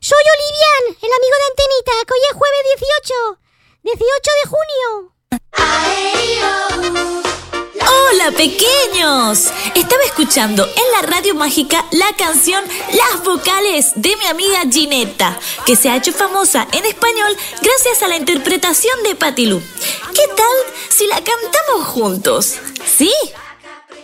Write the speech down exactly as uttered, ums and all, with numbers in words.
Soy Olivian, el amigo de Antenita, que hoy es jueves dieciocho. dieciocho de junio. ¡Hola, pequeños! Estaba escuchando en la radio mágica la canción Las Vocales de mi amiga Ginetta, que se ha hecho famosa en español gracias a la interpretación de Patti Lu. ¿Qué tal si la cantamos juntos? ¿Sí?